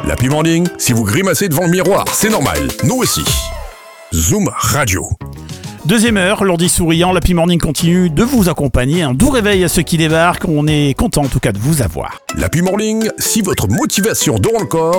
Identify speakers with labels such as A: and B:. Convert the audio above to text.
A: L'Happy Morning, si vous grimacez devant le miroir, c'est normal, nous aussi. Zoom Radio.
B: Deuxième heure, lundi souriant, l'Happy Morning continue de vous accompagner. Un doux réveil à ceux qui débarquent, on est content en tout cas de vous avoir.
A: L'Happy Morning, si votre motivation dort encore,